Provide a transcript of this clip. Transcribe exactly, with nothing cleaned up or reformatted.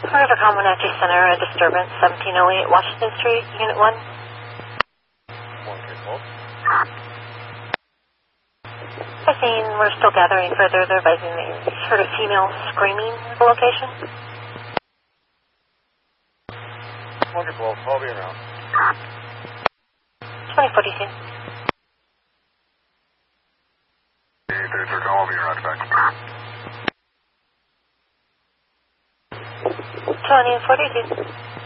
River Comanche Center, a disturbance, seventeen oh eight Washington Street, Unit one. One K twelve. I seen we're still gathering further. They're advising that you heard a female screaming at the location. One K twelve, I'll be around. twenty forty-two. I'll be around back. twenty forty-two.